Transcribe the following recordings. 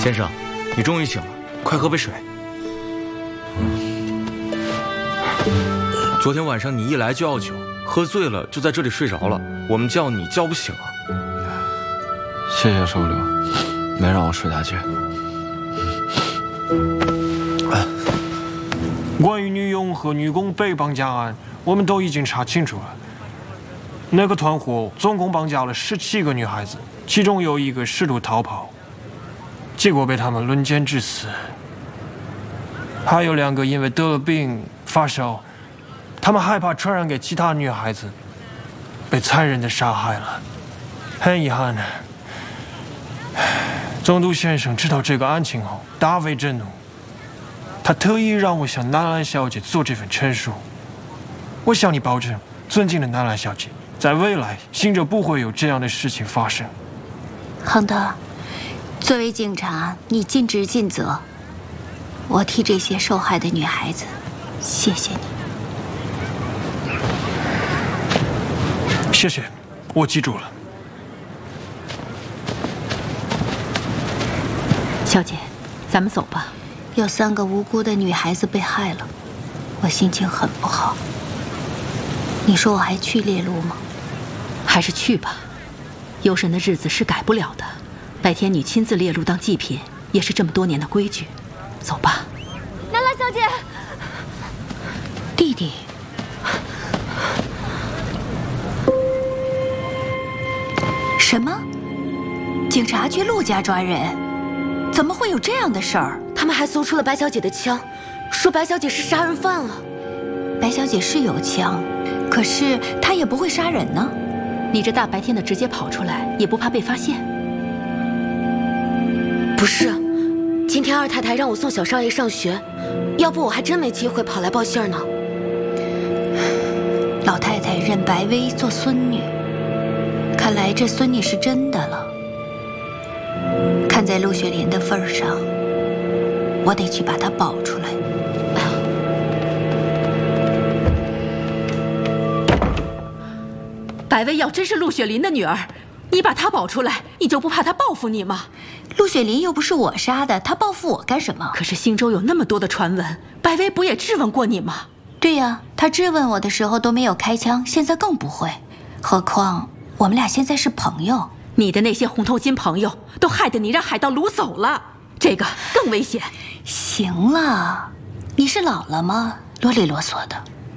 先生，你终于醒了，快喝杯水。昨天晚上你一来就要酒，喝醉了就在这里睡着了，我们叫你叫不醒啊。 谢谢收留，没让我睡大街。 关于女佣和女工被绑架案，我们都已经查清楚了。那个团伙总共绑架了17个女孩子，其中有1个试图逃跑，结果被他们轮奸致死。还有2个因为得了病发烧，他们害怕传染给其他女孩子，被残忍地杀害了。很遗憾，总督先生知道这个案情后大为震怒，他特意让我向南兰小姐做这份陈述。我向你保证，尊敬的南兰小姐，在未来行者不会有这样的事情发生。 亨德，作为警察，你尽职尽责。我替这些受害的女孩子，谢谢你。 谢谢，我记住了。 小姐，咱们走吧。 有3个无辜的女孩子被害了，我心情很不好。你说我还去猎鹿吗？ 还是去吧，游神的日子是改不了的。白天女亲自猎鹿当祭品，也是这么多年的规矩。走吧。 南兰小姐， 弟弟。什么？警察去陆家抓人？怎么会有这样的事儿？ 他们还搜出了白小姐的枪，说白小姐是杀人犯啊。 白小姐是有枪，可是她也不会杀人呢。 你这大白天的直接跑出来，也不怕被发现？ 不是，今天二太太让我送小少爷上学，要不我还真没机会跑来报信儿呢。 老太太认白薇做孙女，看来这孙女是真的了。看在陆雪莲的份上，我得去把她保出来。 白薇要真是陆雪林的女儿，你把她保出来，你就不怕她报复你吗？ 陆雪林又不是我杀的，她报复我干什么？ 可是星州有那么多的传闻，白薇不也质问过你吗？ 对呀，她质问我的时候都没有开枪，现在更不会。何况我们俩现在是朋友。 你的那些红头巾朋友都害得你让海盗掳走了，这个更危险。 行了，你是老了吗？啰里啰嗦的。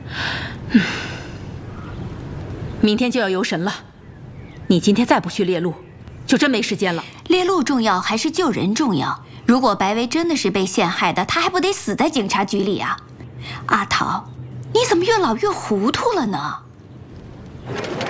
明天就要游神了，你今天再不去猎鹿，就真没时间了。 猎鹿重要还是救人重要？如果白薇真的是被陷害的，她还不得死在警察局里啊？阿桃，你怎么越老越糊涂了呢？